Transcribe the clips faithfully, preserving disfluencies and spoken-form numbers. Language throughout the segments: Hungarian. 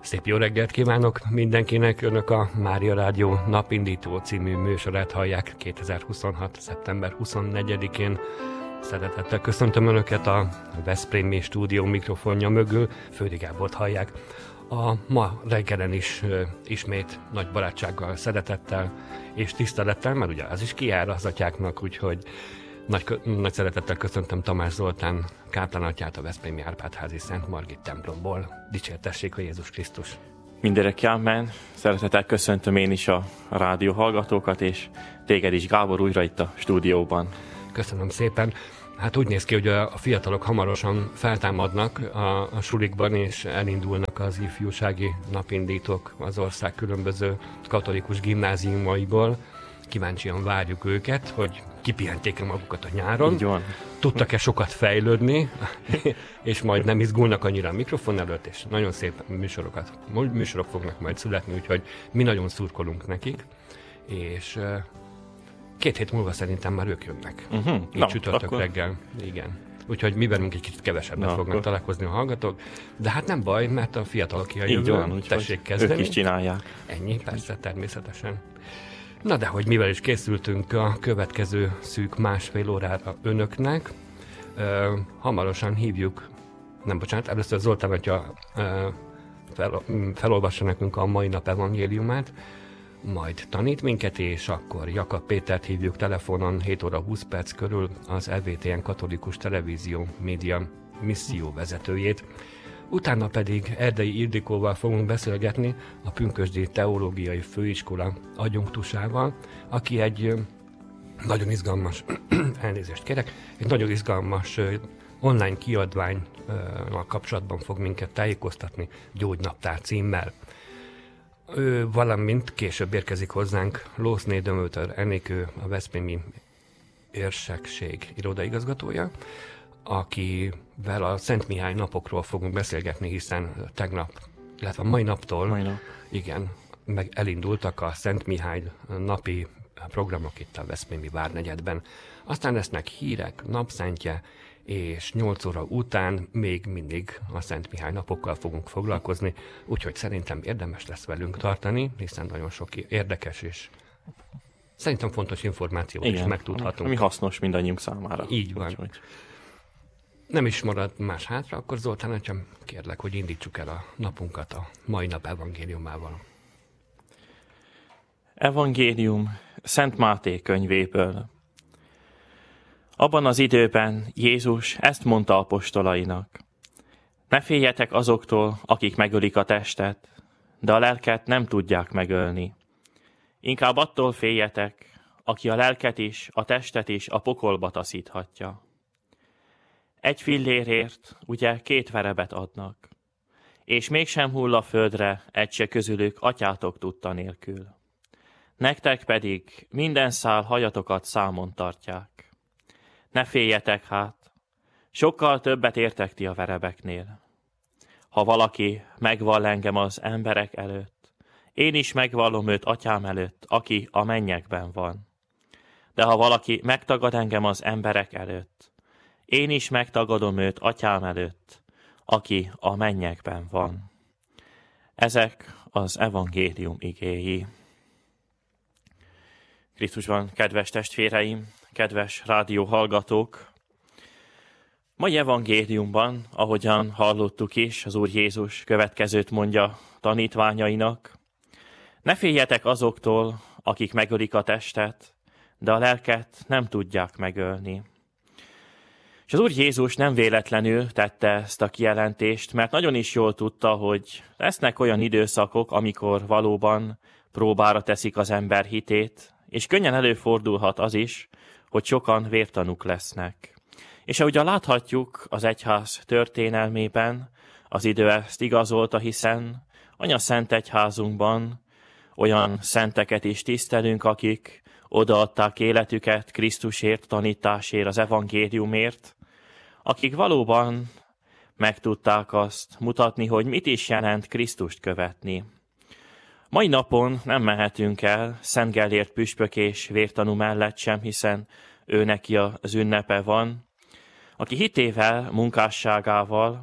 Szép jó reggelt kívánok mindenkinek! Önök a Mária Rádió Napindító című műsorát hallják kétezer-huszonhat. szeptember huszonnegyedikén. Szeretettel köszöntöm Önöket a Veszprémi stúdió mikrofonja mögül. Földi Gábort hallják. A ma reggelen is uh, ismét nagy barátsággal, szeretettel és tisztelettel, mert ugye az is kijár az atyáknak, úgyhogy nagy, nagy szeretettel köszöntöm Tamás Zoltán káplánatyát a Veszprémi Árpád-házi Szent Margit templomból. Dicsértessék a Jézus Krisztus! Mindenek jámen, szeretettel köszöntöm én is a rádió hallgatókat, és téged is, Gábor, újra itt a stúdióban. Köszönöm szépen! Hát úgy néz ki, hogy a fiatalok hamarosan feltámadnak a, a sulikban, és elindulnak az ifjúsági napindítók az ország különböző katolikus gimnáziumaiból. Kíváncsian várjuk őket, hogy kipihenték-e magukat a nyáron. Így van. Tudtak-e sokat fejlődni, és majd nem izgulnak annyira a mikrofon előtt, és nagyon szép műsorokat, műsorok fognak majd születni, úgyhogy mi nagyon szurkolunk nekik, és két hét múlva szerintem már ők jönnek. Uh-huh. Így Na, csütörtök akkor... reggel. Igen. Úgyhogy mi velünk egy kicsit kevesebbet Na, fognak akkor... találkozni a hallgatók, de hát nem baj, mert a fiatalok ki a jövő, tessék kezdeni. Ők is csinálják. Ennyi, persze, természetesen. Na de hogy mivel is készültünk a következő szűk másfél órára önöknek, uh, hamarosan hívjuk, nem bocsánat, először Zoltán atya uh, fel, felolvassa nekünk a mai nap evangéliumát, majd tanít minket, és akkor Jakab Pétert hívjuk telefonon hét óra húsz perc körül, az E V T N Katolikus Televízió média misszió vezetőjét. Utána pedig Erdei Ildikóval fogunk beszélgetni, a Pünkösdi Teológiai Főiskola adjunktusával, aki egy nagyon izgalmas, elnézést kérek, egy nagyon izgalmas online kiadványnal kapcsolatban fog minket tájékoztatni, Gyógynaptár címmel. Ő valamint később érkezik hozzánk Lószné Dömötör Enikő, a Veszprémi Érsekség irodaigazgatója, akivel a Szent Mihály napokról fogunk beszélgetni, hiszen tegnap, illetve mai naptól, mai nap. igen, meg elindultak a Szent Mihály napi programok itt a Veszprémi Várnegyedben. Aztán lesznek hírek, napszentje, és nyolc óra után még mindig a Szent Mihály napokkal fogunk foglalkozni, úgyhogy szerintem érdemes lesz velünk tartani, hiszen nagyon sok érdekes és szerintem fontos információt Igen, is megtudhatunk. Ami hasznos mindannyiunk számára. Így van. Úgy, hogy... Nem is marad más hátra, akkor Zoltán atyám, kérlek, hogy indítsuk el a napunkat a mai nap evangéliumával. Evangélium Szent Máté könyvéből. Abban az időben Jézus ezt mondta apostolainak. Ne féljetek azoktól, akik megölik a testet, de a lelket nem tudják megölni. Inkább attól féljetek, aki a lelket is, a testet is a pokolba taszíthatja. Egy fillérért ugye két verebet adnak, és mégsem hull a földre egy se közülük atyátok tudta nélkül. Nektek pedig minden szál hajatokat számon tartják. Ne féljetek hát, sokkal többet értek ti a verebeknél. Ha valaki megvall engem az emberek előtt, én is megvallom őt atyám előtt, aki a mennyekben van. De ha valaki megtagad engem az emberek előtt, én is megtagadom őt atyám előtt, aki a mennyekben van. Ezek az evangélium igéi. Krisztusban, kedves testvéreim, kedves rádióhallgatók! Mai evangéliumban, ahogyan hallottuk is, az Úr Jézus következőt mondja tanítványainak. Ne féljetek azoktól, akik megölik a testet, de a lelket nem tudják megölni. És az Úr Jézus nem véletlenül tette ezt a kijelentést, mert nagyon is jól tudta, hogy lesznek olyan időszakok, amikor valóban próbára teszik az ember hitét, és könnyen előfordulhat az is, hogy sokan vértanúk lesznek. És ahogy láthatjuk az egyház történelmében, az idő ezt igazolta, hiszen anya szent egyházunkban olyan szenteket is tisztelünk, akik odaadták életüket Krisztusért, tanításért, az evangéliumért, akik valóban meg tudták azt mutatni, hogy mit is jelent Krisztust követni. Mai napon nem mehetünk el Szent Gellért püspök és vértanú mellett sem, hiszen ő neki az ünnepe van, aki hitével, munkásságával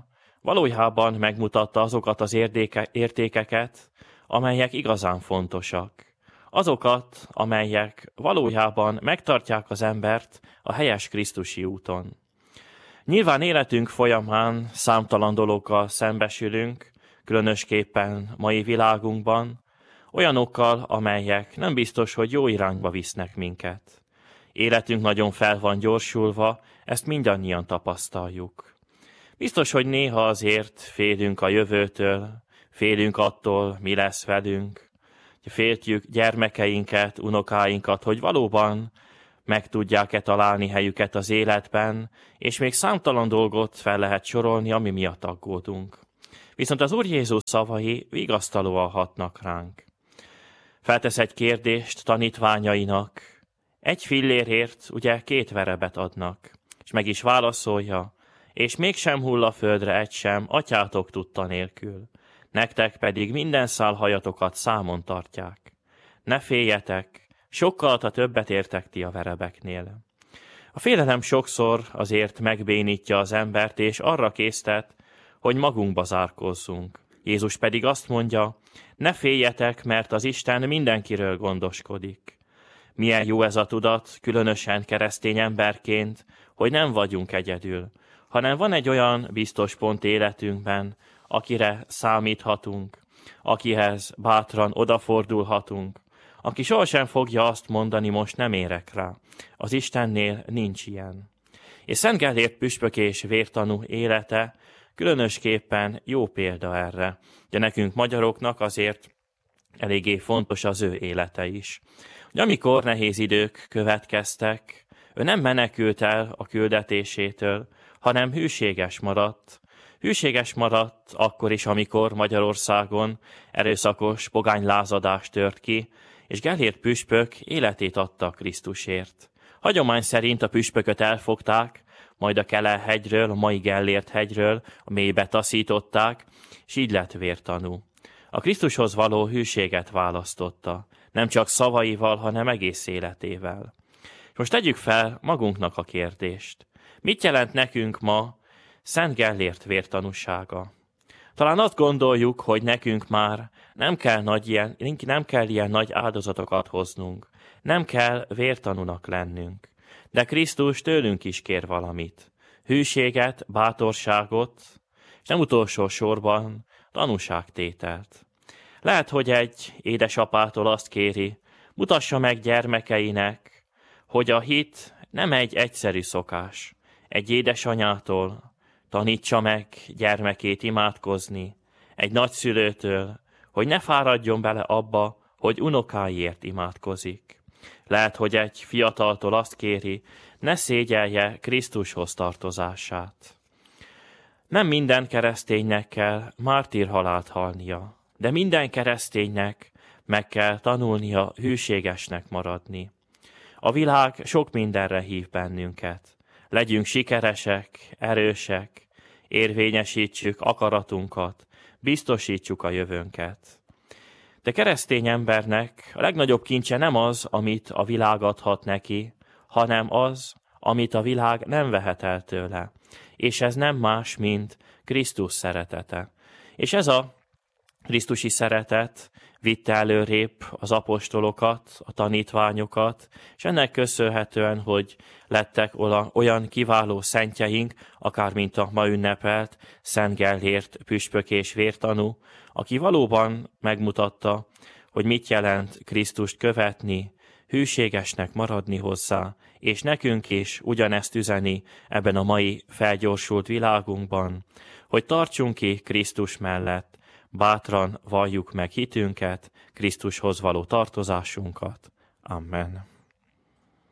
Valójában megmutatta azokat az érdéke, értékeket, amelyek igazán fontosak. Azokat, amelyek valójában megtartják az embert a helyes krisztusi úton. Nyilván életünk folyamán számtalan dologgal szembesülünk, különösképpen mai világunkban, olyanokkal, amelyek nem biztos, hogy jó irányba visznek minket. Életünk nagyon fel van gyorsulva, ezt mindannyian tapasztaljuk. Biztos, hogy néha azért félünk a jövőtől, félünk attól, mi lesz velünk, féltjük gyermekeinket, unokáinkat, hogy valóban meg tudják-e találni helyüket az életben, és még számtalan dolgot fel lehet sorolni, ami miatt aggódunk. Viszont az Úr Jézus szavai vigasztalóan hatnak ránk. Feltesz egy kérdést tanítványainak, egy fillérért ugye két verebet adnak, és meg is válaszolja, és mégsem hull a földre egy sem, atyátok tudta nélkül. Nektek pedig minden szál hajatokat számon tartják. Ne féljetek, sokkal a többet értek ti a verebeknél. A félelem sokszor azért megbénítja az embert, és arra késztet, hogy magunkba zárkózzunk. Jézus pedig azt mondja, ne féljetek, mert az Isten mindenkiről gondoskodik. Milyen jó ez a tudat, különösen keresztény emberként, hogy nem vagyunk egyedül, hanem van egy olyan biztos pont életünkben, akire számíthatunk, akihez bátran odafordulhatunk, aki sohasem fogja azt mondani, most nem érek rá. Az Istennél nincs ilyen. És Szent Gellért püspök és vértanú élete különösképpen jó példa erre, de nekünk magyaroknak azért eléggé fontos az ő élete is. Hogy amikor nehéz idők következtek, ő nem menekült el a küldetésétől, hanem hűséges maradt. Hűséges maradt akkor is, amikor Magyarországon erőszakos pogánylázadás tört ki, és Gellért püspök életét adta Krisztusért. Hagyomány szerint a püspököt elfogták, majd a Kele-hegyről, a mai Gellért hegyről a mélybe taszították, és így lett vértanú. A Krisztushoz való hűséget választotta, nem csak szavaival, hanem egész életével. Most tegyük fel magunknak a kérdést. Mit jelent nekünk ma Szent Gellért vértanúsága? Talán azt gondoljuk, hogy nekünk már nem kell, nagy ilyen, nem kell ilyen nagy áldozatokat hoznunk, nem kell vértanúnak lennünk. De Krisztus tőlünk is kér valamit. Hűséget, bátorságot, és nem utolsó sorban tanúságtételt. Lehet, hogy egy édesapától azt kéri, mutassa meg gyermekeinek, hogy a hit nem egy egyszerű szokás. Egy édesanyától tanítsa meg gyermekét imádkozni, egy nagyszülőtől, hogy ne fáradjon bele abba, hogy unokáiért imádkozik. Lehet, hogy egy fiataltól azt kéri, ne szégyelje Krisztushoz tartozását. Nem minden kereszténynek kell mártírhalált halnia, de minden kereszténynek meg kell tanulnia hűségesnek maradni. A világ sok mindenre hív bennünket. Legyünk sikeresek, erősek, érvényesítsük akaratunkat, biztosítsuk a jövőnket. De keresztény embernek a legnagyobb kincse nem az, amit a világ adhat neki, hanem az, amit a világ nem vehet el tőle. És ez nem más, mint Krisztus szeretete. És ez a krisztusi szeretet vitte előrébb az apostolokat, a tanítványokat, és ennek köszönhetően, hogy lettek olyan kiváló szentjeink, akár mint a ma ünnepelt Szent Gellért püspök és vértanú, aki valóban megmutatta, hogy mit jelent Krisztust követni, hűségesnek maradni hozzá, és nekünk is ugyanezt üzeni ebben a mai felgyorsult világunkban, hogy tartsunk ki Krisztus mellett, bátran valljuk meg hitünket, Krisztushoz való tartozásunkat. Amen.